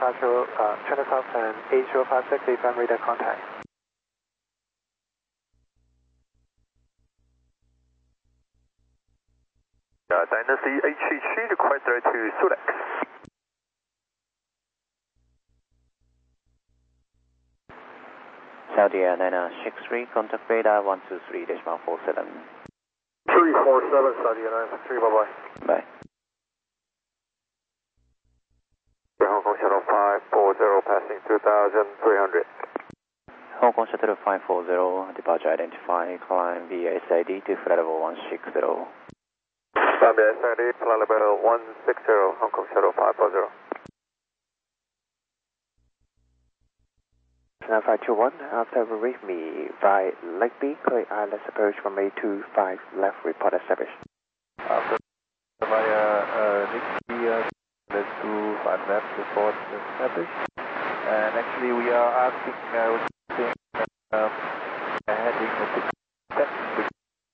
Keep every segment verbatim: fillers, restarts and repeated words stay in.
departure, uh, China South and eight zero five six, eight five radar contact. Uh, Dynasty H three three, request direct to Sulex. Saudi Air nine six three, contact radar one two three decimal four seven. three four seven, Saudi Air nine six three, bye bye. Bye. Hong Kong Shuttle five four zero, passing two thousand three hundred. Hong Kong Shuttle five four zero, departure identified, climb via S I D to flight level one six zero. Climb via S I D, flight level one six zero, Hong Kong Shuttle five four zero. nine five two one, after relief me by Lakeby, clear I L S approach from eight two five left, report established. After via uh, Lakeby, uh, let's do five left, report established. And actually we are asking, uh, um, heading of the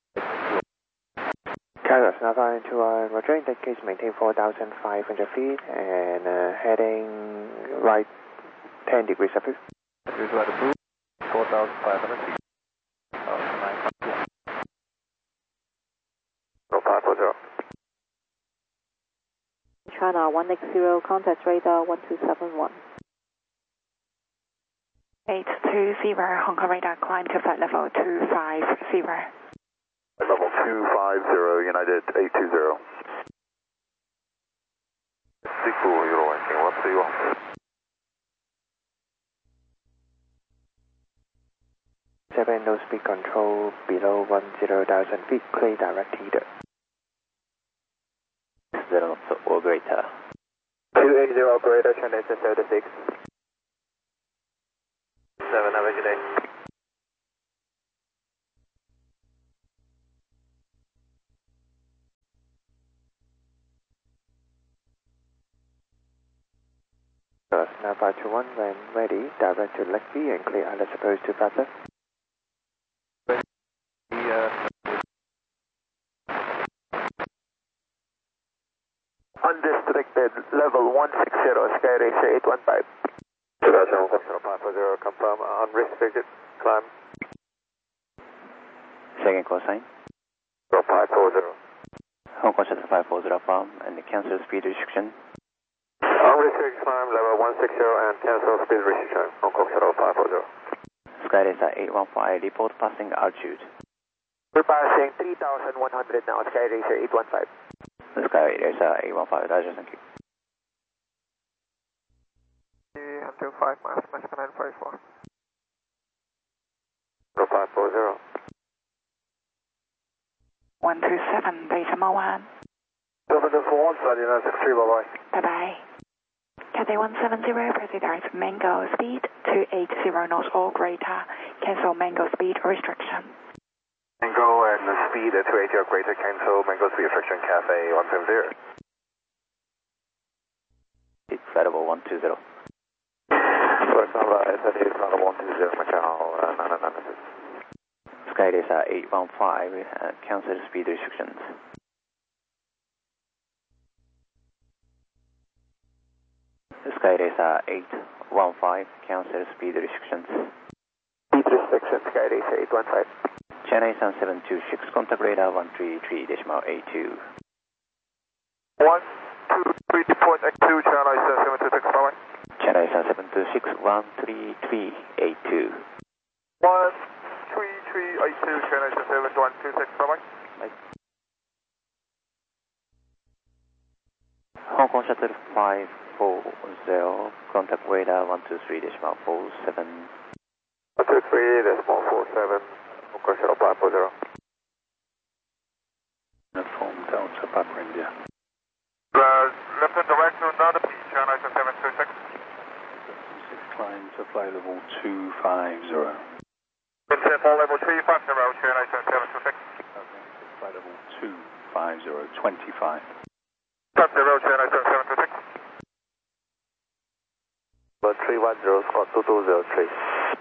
Carlos, nine five two one, Roger, in that case maintain four thousand five hundred feet and uh, heading right ten degrees up. Here's where the blue, four thousand five hundred feet. five four zero. China one X zero, contact radar one two seven one. eight two zero, Hong Kong radar, climb to flight level two five zero. Level two five zero, United eight two zero. six four zero, one three one. Seven, no speed control below one zero thousand feet, clear direct heater. Zero, so or greater. two eight zero, operator, China seventy-six. seven, have a good day. nine five two one, when ready, direct to Lakeby and clear I L S approach to five left. Unrestricted, level one six zero, Sky Racer eight one five. two thousand Hong Kong Shuttle five four zero, confirm, unrestricted, climb. Second call sign. five four zero. Hong Kong Shuttle five four zero farm and cancel speed restriction. Unrestricted climb, level one six zero and cancel speed restriction, Hong Kong Shuttle five four zero. Sky Racer eight one five, report passing altitude. We're passing three thousand one hundred now, Sky Racer eight one five. Sky Racer eight one five, Roger, thank you. Until five miles, Mexico nine five four. five four zero. one two seven, decimal one. seven two four one, Saudi nine six three, bye bye. Bye bye. Cathay one seven zero, proceed direct Mango speed two eight zero knots or greater. Cancel Mango speed restriction. Mango and the speed at two eighty or greater, cancel Mango speed restriction, Cathay one seven zero. It's flight level one two zero. First number, S I D is flight level one two zero, Macau uh, nine nine six. Sky Racer eight one five, uh, cancel speed restrictions. Sky Racer eight one five, cancel speed restrictions. Speed restrictions, Sky Racer eight one five. China seven two six, contact radar one three three decimal eight two. one two three, report X two, China seven two six, bye bye. China seven two six, one three three eight two. one three three eight two, China seven one two six, bye bye. Bye. Hong Kong Shuttle five four zero, contact radar one two three decimal four seven. one two three decimal four seven, Hong Kong Shuttle five four zero. Uniform Delta, Papa India. Uh, left and direct to another P, China seven two six. six climb to flight level two five zero. Interval level three five zero, China seven two six. Okay, flight level two five zero, twenty-five. five zero, China seven two six. three one zero, squad two two zero three.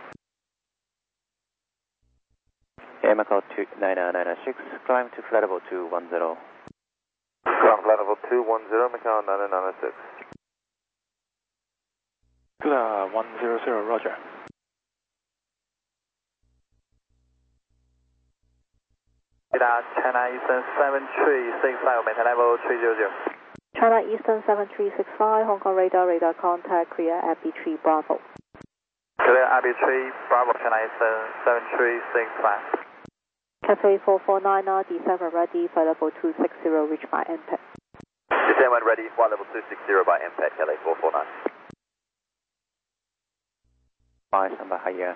Yamaha two nine nine six, climb to flight level two one zero. Climb flight level two one zero, Macau nine nine six. Scuda one zero zero, roger. Scuda China Eastern seven three six five, maintain level three zero zero. China Eastern seven three six five, Hong Kong radar, radar contact, clear R B three Bravo. Clear R B three Bravo, China Eastern seven three six five. Cathay four four nine R D seven ready, flight level two six zero, reach by M P E G. D seven ready, flight level two six zero by M P E G, Cathay four four nine. five, stand by higher.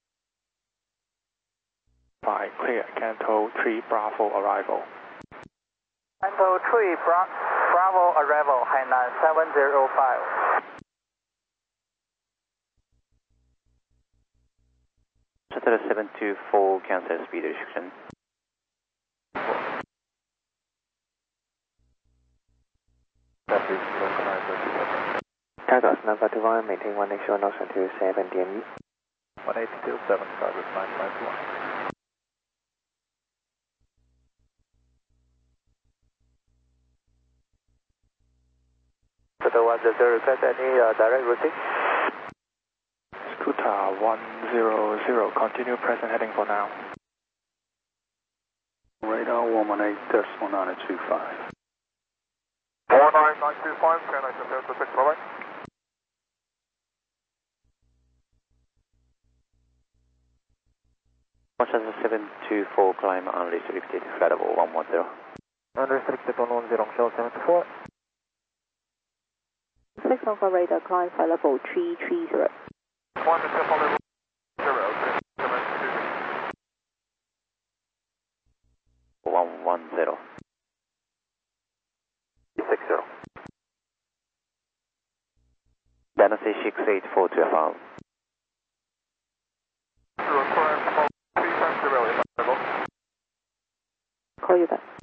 five, clear, Canto three Bravo arrival. Canto three Bra Bravo arrival, Hainan seven zero five. Shuttle seven two four, cancel speed restriction. That is localized. Tacos number two one, maintain one extra nose until seven D M E. one eight two seven, target nine five one. Shuttle one zero zero, request any uh, direct routing? Scuda one zero zero, continue present heading for now. Radar one one eight decimal nine two five. one nine nine two five, can I compare to six, bye-bye. Shuttle seven two four, climb unrestricted, flight level one one zero. Unrestricted one one zero, show seven two four. six Hong Kong radar, climb flight level three three zero. One is level zero, seven two. one one zero. six zero. Dynasty six eight four to F R. Call you back.